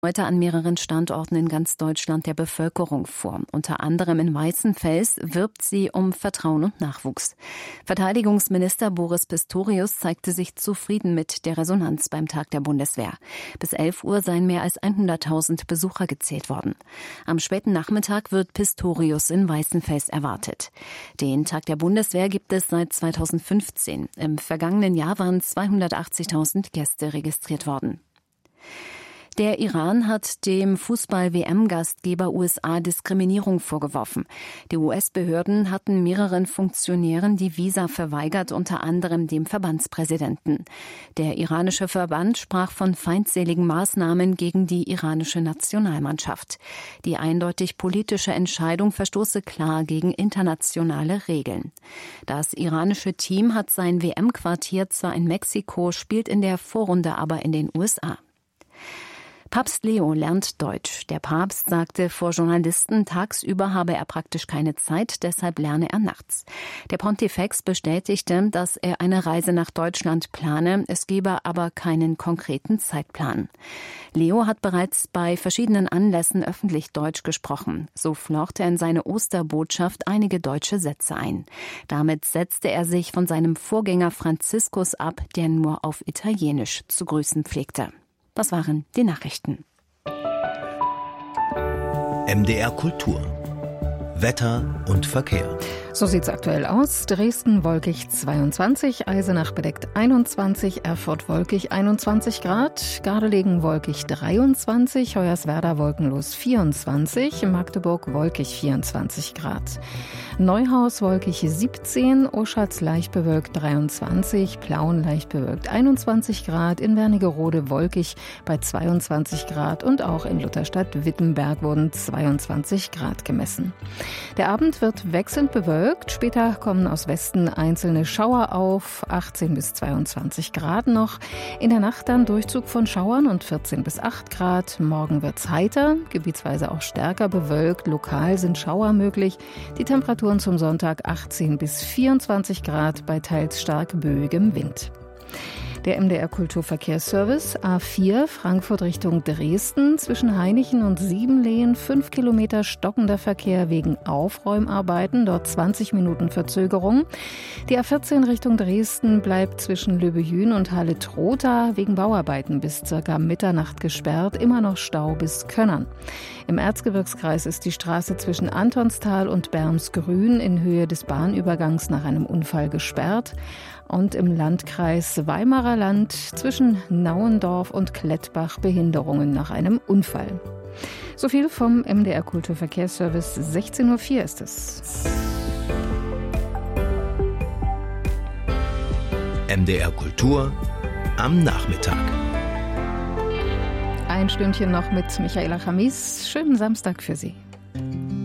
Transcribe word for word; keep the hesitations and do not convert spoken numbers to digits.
Heute an mehreren Standorten in ganz Deutschland der Bevölkerung vor. Unter anderem in Weißenfels wirbt sie um Vertrauen und Nachwuchs. Verteidigungsminister Boris Pistorius zeigte sich zufrieden mit der Resonanz beim Tag der Bundeswehr. Bis elf Uhr seien mehr als hunderttausend Besucher gezählt worden. Am späten Nachmittag wird Pistorius in Weißenfels erwartet. Den Tag der Bundeswehr gibt es seit zweitausendfünfzehn. Im vergangenen Jahr waren zweihundertachtzigtausend Gäste registriert worden. Der Iran hat dem Fußball-W M-Gastgeber U S A Diskriminierung vorgeworfen. Die U S-Behörden hatten mehreren Funktionären die Visa verweigert, unter anderem dem Verbandspräsidenten. Der iranische Verband sprach von feindseligen Maßnahmen gegen die iranische Nationalmannschaft. Die eindeutig politische Entscheidung verstoße klar gegen internationale Regeln. Das iranische Team hat sein W M-Quartier zwar in Mexiko, spielt in der Vorrunde aber in den U S A. Papst Leo lernt Deutsch. Der Papst sagte vor Journalisten, tagsüber habe er praktisch keine Zeit, deshalb lerne er nachts. Der Pontifex bestätigte, dass er eine Reise nach Deutschland plane, es gebe aber keinen konkreten Zeitplan. Leo hat bereits bei verschiedenen Anlässen öffentlich Deutsch gesprochen. So flocht er in seine Osterbotschaft einige deutsche Sätze ein. Damit setzte er sich von seinem Vorgänger Franziskus ab, der nur auf Italienisch zu grüßen pflegte. Das waren die Nachrichten. M D R Kultur. Wetter und Verkehr. So sieht's aktuell aus. Dresden wolkig zweiundzwanzig, Eisenach bedeckt einundzwanzig, Erfurt wolkig einundzwanzig Grad, Gardelegen wolkig dreiundzwanzig, Hoyerswerda wolkenlos vierundzwanzig, Magdeburg wolkig vierundzwanzig Grad. Neuhaus wolkig siebzehn, Oschatz leicht bewölkt dreiundzwanzig, Plauen leicht bewölkt einundzwanzig Grad, in Wernigerode wolkig bei zweiundzwanzig Grad und auch in Lutherstadt-Wittenberg wurden zweiundzwanzig Grad gemessen. Der Abend wird wechselnd bewölkt. Später kommen aus Westen einzelne Schauer auf, achtzehn bis zweiundzwanzig Grad noch. In der Nacht dann Durchzug von Schauern und vierzehn bis acht Grad. Morgen wird's heiter, gebietsweise auch stärker bewölkt. Lokal sind Schauer möglich. Die Temperaturen zum Sonntag achtzehn bis vierundzwanzig Grad bei teils stark böigem Wind. Der M D R Kulturverkehrsservice A vier Frankfurt Richtung Dresden zwischen Hainichen und Siebenlehen fünf Kilometer stockender Verkehr wegen Aufräumarbeiten, dort zwanzig Minuten Verzögerung. Die A vierzehn Richtung Dresden bleibt zwischen Löbejün und Halle-Trotha wegen Bauarbeiten bis circa Mitternacht gesperrt, immer noch Stau bis Könnern. Im Erzgebirgskreis ist die Straße zwischen Antonstal und Bermsgrün in Höhe des Bahnübergangs nach einem Unfall gesperrt. Und im Landkreis Weimarer Land zwischen Nauendorf und Klettbach Behinderungen nach einem Unfall. So viel vom M D R Kulturverkehrsservice. sechzehn Uhr vier ist es. M D R Kultur am Nachmittag. Ein Stündchen noch mit Michaela Chamis. Schönen Samstag für Sie.